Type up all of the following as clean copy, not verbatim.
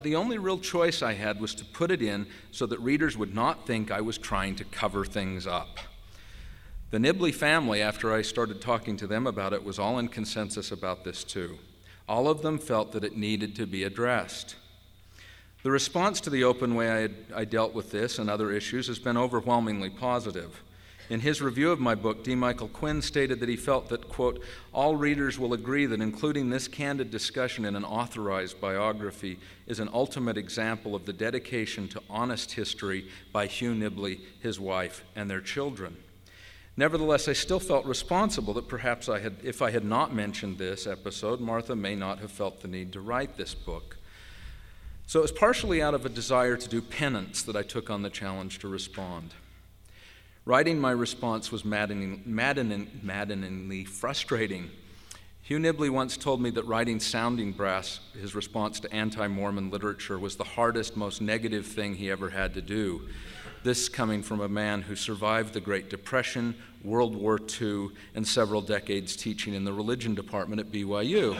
The only real choice I had was to put it in so that readers would not think I was trying to cover things up. The Nibley family, after I started talking to them about it, was all in consensus about this too. All of them felt that it needed to be addressed. The response to the open way I dealt with this and other issues has been overwhelmingly positive. In his review of my book, D. Michael Quinn stated that he felt that, quote, all readers will agree that including this candid discussion in an authorized biography is an ultimate example of the dedication to honest history by Hugh Nibley, his wife, and their children. Nevertheless, I still felt responsible that perhaps if I had not mentioned this episode, Martha may not have felt the need to write this book. So it was partially out of a desire to do penance that I took on the challenge to respond. Writing my response was maddeningly frustrating. Hugh Nibley once told me that writing Sounding Brass, his response to anti-Mormon literature, was the hardest, most negative thing he ever had to do. This coming from a man who survived the Great Depression, World War II, and several decades teaching in the religion department at BYU.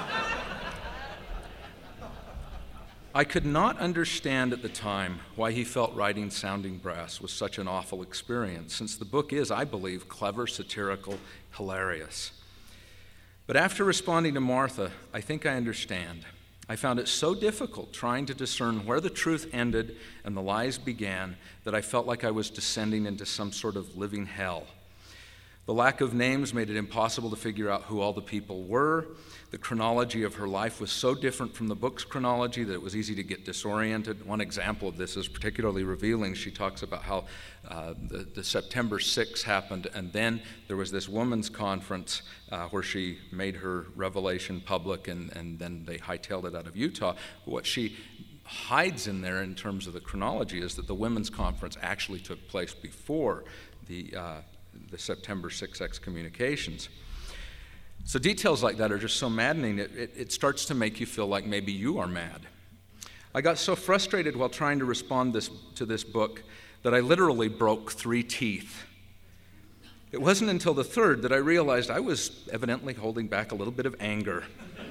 I could not understand at the time why he felt writing Sounding Brass was such an awful experience, since the book is, I believe, clever, satirical, hilarious. But after responding to Martha, I think I understand. I found it so difficult trying to discern where the truth ended and the lies began that I felt like I was descending into some sort of living hell. The lack of names made it impossible to figure out who all the people were. The chronology of her life was so different from the book's chronology that it was easy to get disoriented. One example of this is particularly revealing. She talks about how the September 6th happened, and then there was this women's conference where she made her revelation public, and then they hightailed it out of Utah. What she hides in there in terms of the chronology is that the women's conference actually took place before the September 6th excommunications. So details like that are just so maddening, it starts to make you feel like maybe you are mad. I got so frustrated while trying to respond to this book that I literally broke 3 teeth. It wasn't until the third that I realized I was evidently holding back a little bit of anger.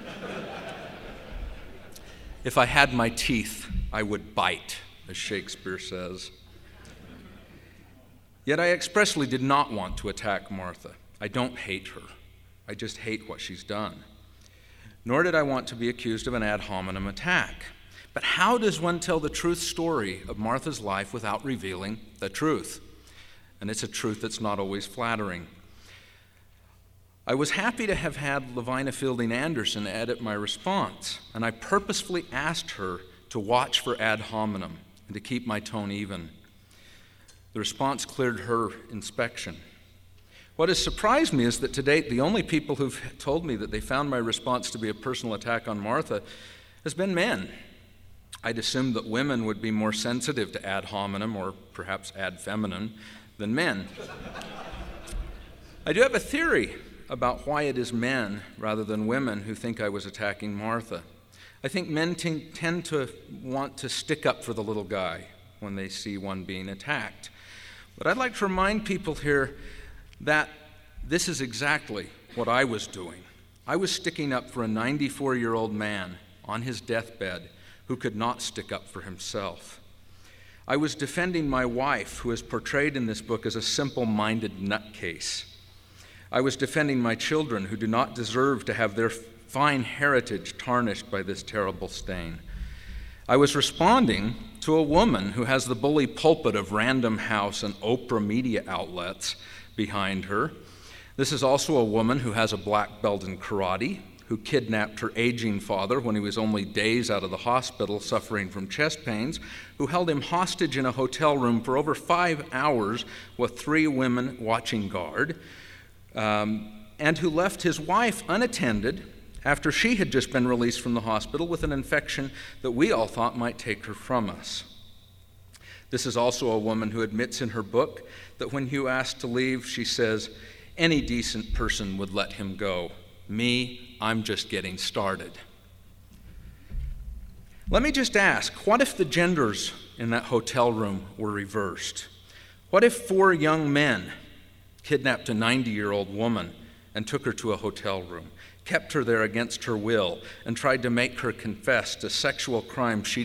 If I had my teeth, I would bite, as Shakespeare says. Yet I expressly did not want to attack Martha. I don't hate her. I just hate what she's done. Nor did I want to be accused of an ad hominem attack. But how does one tell the truth story of Martha's life without revealing the truth? And it's a truth that's not always flattering. I was happy to have had Lavina Fielding Anderson edit my response, and I purposefully asked her to watch for ad hominem and to keep my tone even. The response cleared her inspection. What has surprised me is that to date, the only people who've told me that they found my response to be a personal attack on Martha has been men. I'd assumed that women would be more sensitive to ad hominem, or perhaps ad feminine, than men. I do have a theory about why it is men rather than women who think I was attacking Martha. I think men tend to want to stick up for the little guy when they see one being attacked. But I'd like to remind people here that this is exactly what I was doing. I was sticking up for a 94-year-old man on his deathbed who could not stick up for himself. I was defending my wife, who is portrayed in this book as a simple-minded nutcase. I was defending my children, who do not deserve to have their fine heritage tarnished by this terrible stain. I was responding to a woman who has the bully pulpit of Random House and Oprah media outlets behind her. This is also a woman who has a black belt in karate, who kidnapped her aging father when he was only days out of the hospital suffering from chest pains, who held him hostage in a hotel room for over 5 hours with 3 women watching guard, and who left his wife unattended after she had just been released from the hospital with an infection that we all thought might take her from us. This is also a woman who admits in her book that when Hugh asked to leave, she says, "Any decent person would let him go. Me, I'm just getting started." Let me just ask, what if the genders in that hotel room were reversed? What if 4 young men kidnapped a 90-year-old woman and took her to a hotel room? kept her there against her will, and tried to make her confess to sexual crimes she